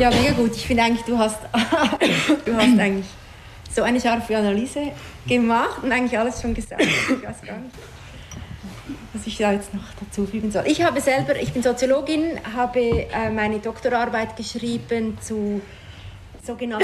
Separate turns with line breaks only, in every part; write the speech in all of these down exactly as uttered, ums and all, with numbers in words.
Ja, mega gut. Ich finde eigentlich, du hast, du hast eigentlich so eine scharfe Analyse gemacht und eigentlich alles schon gesagt. Ich weiß gar nicht, was ich da jetzt noch dazu fügen soll. Ich habe selber, ich bin Soziologin, habe äh, meine Doktorarbeit geschrieben zu sogenannte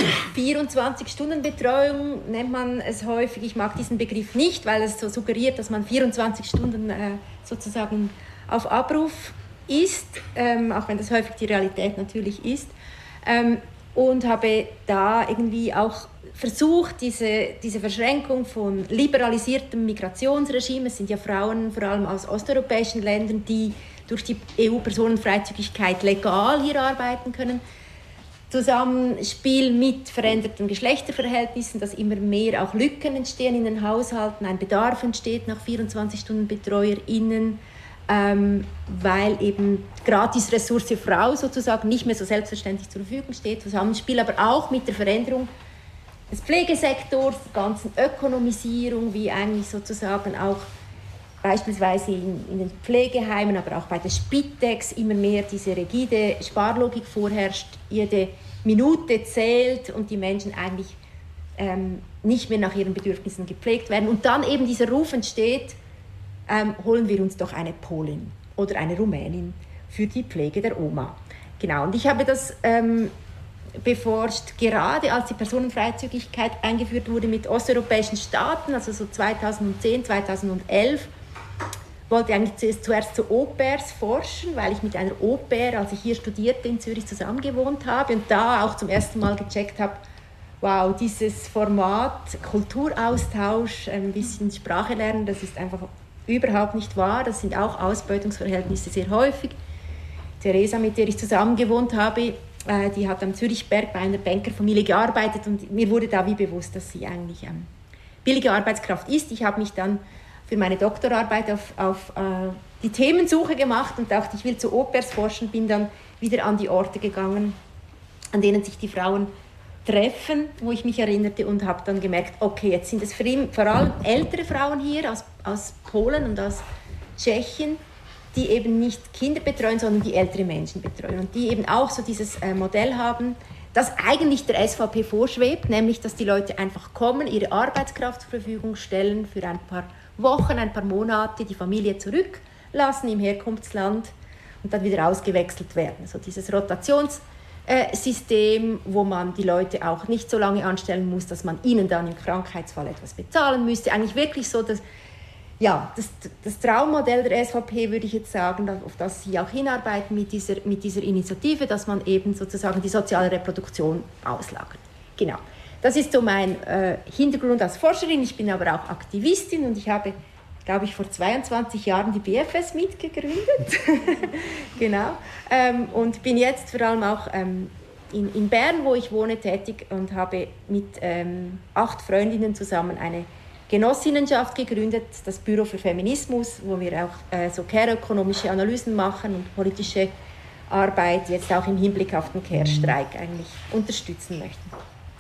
vierundzwanzig-Stunden-Betreuung, nennt man es häufig. Ich mag diesen Begriff nicht, weil es so suggeriert, dass man vierundzwanzig Stunden äh, sozusagen auf Abruf ist, ähm, auch wenn das häufig die Realität natürlich ist. Ähm, und habe da irgendwie auch versucht, diese, diese Verschränkung von liberalisiertem Migrationsregime, es sind ja Frauen vor allem aus osteuropäischen Ländern, die durch die E U-Personenfreizügigkeit legal hier arbeiten können, Zusammenspiel mit veränderten Geschlechterverhältnissen, dass immer mehr auch Lücken entstehen in den Haushalten, ein Bedarf entsteht nach vierundzwanzig Stunden BetreuerInnen, ähm, weil eben Gratisressource Frau sozusagen nicht mehr so selbstverständlich zur Verfügung steht. Zusammenspiel aber auch mit der Veränderung des Pflegesektors, der ganzen Ökonomisierung, wie eigentlich sozusagen auch beispielsweise in, in den Pflegeheimen, aber auch bei der Spitex immer mehr diese rigide Sparlogik vorherrscht. Jede Minute zählt und die Menschen eigentlich ähm, nicht mehr nach ihren Bedürfnissen gepflegt werden. Und dann eben dieser Ruf entsteht, ähm, holen wir uns doch eine Polin oder eine Rumänin für die Pflege der Oma. Genau, und ich habe das ähm, beforscht, gerade als die Personenfreizügigkeit eingeführt wurde mit osteuropäischen Staaten, also so zweitausendzehn, zweitausendelf, wollte eigentlich zuerst zu Au-pairs forschen, weil ich mit einer Au-pair, als ich hier studierte, in Zürich zusammengewohnt habe und da auch zum ersten Mal gecheckt habe, wow, dieses Format Kulturaustausch, ein bisschen Sprache lernen, das ist einfach überhaupt nicht wahr. Das sind auch Ausbeutungsverhältnisse sehr häufig. Theresa, mit der ich zusammengewohnt habe, die hat am Zürichberg bei einer Bankerfamilie gearbeitet und mir wurde da wie bewusst, dass sie eigentlich ähm, billige Arbeitskraft ist. Ich habe mich dann für meine Doktorarbeit auf, auf äh, die Themensuche gemacht und dachte, ich will zu Au-pairs forschen, bin dann wieder an die Orte gegangen, an denen sich die Frauen treffen, wo ich mich erinnerte und habe dann gemerkt, okay, jetzt sind es vor allem ältere Frauen hier aus, aus Polen und aus Tschechien, die eben nicht Kinder betreuen, sondern die ältere Menschen betreuen und die eben auch so dieses äh, Modell haben, das eigentlich der S V P vorschwebt, nämlich, dass die Leute einfach kommen, ihre Arbeitskraft zur Verfügung stellen für ein paar Wochen, ein paar Monate, die Familie zurücklassen im Herkunftsland und dann wieder ausgewechselt werden. So dieses Rotationssystem, wo man die Leute auch nicht so lange anstellen muss, dass man ihnen dann im Krankheitsfall etwas bezahlen müsste. Eigentlich wirklich so das, ja, das, das Traummodell der S V P, würde ich jetzt sagen, auf das Sie auch hinarbeiten mit dieser, mit dieser Initiative, dass man eben sozusagen die soziale Reproduktion auslagert. Genau. Das ist so mein äh, Hintergrund als Forscherin. Ich bin aber auch Aktivistin und ich habe, glaube ich, vor zweiundzwanzig Jahren die B F S mitgegründet. Genau. Ähm, und bin jetzt vor allem auch ähm, in, in Bern, wo ich wohne, tätig und habe mit ähm, acht Freundinnen zusammen eine Genossinnenschaft gegründet, das Büro für Feminismus, wo wir auch äh, so care-ökonomische Analysen machen und politische Arbeit jetzt auch im Hinblick auf den Care-Streik eigentlich unterstützen möchten.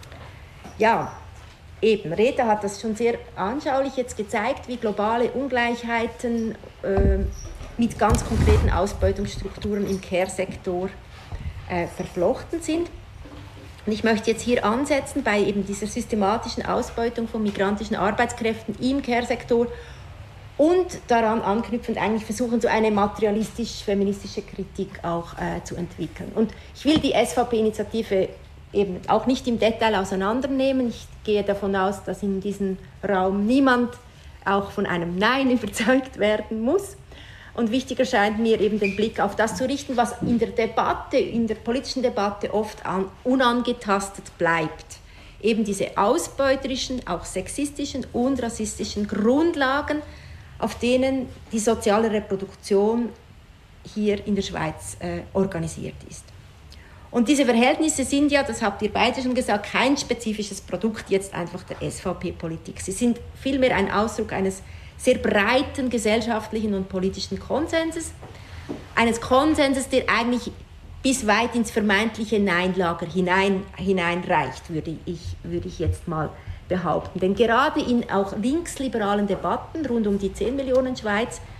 Ja, eben, Rita hat das schon sehr anschaulich jetzt gezeigt, wie globale Ungleichheiten äh, mit ganz konkreten Ausbeutungsstrukturen im Care-Sektor äh, verflochten sind. Und ich möchte jetzt hier ansetzen bei eben dieser systematischen Ausbeutung von migrantischen Arbeitskräften im Care-Sektor und daran anknüpfend eigentlich versuchen, so eine materialistisch-feministische Kritik auch äh, zu entwickeln. Und ich will die S V P-Initiative eben auch nicht im Detail auseinandernehmen. Ich gehe davon aus, dass in diesem Raum niemand auch von einem Nein überzeugt werden muss. Und wichtig erscheint mir eben den Blick auf das zu richten, was in der Debatte, in der politischen Debatte oft an, unangetastet bleibt. Eben diese ausbeuterischen, auch sexistischen und rassistischen Grundlagen, auf denen die soziale Reproduktion hier in der Schweiz äh, organisiert ist. Und diese Verhältnisse sind ja, das habt ihr beide schon gesagt, kein spezifisches Produkt jetzt einfach der S V P-Politik. Sie sind vielmehr ein Ausdruck eines sehr breiten gesellschaftlichen und politischen Konsenses, eines Konsenses, der eigentlich bis weit ins vermeintliche Nein-Lager hinein, hineinreicht, würde ich, würde ich jetzt mal behaupten. Denn gerade in auch linksliberalen Debatten rund um die zehn Millionen Schweiz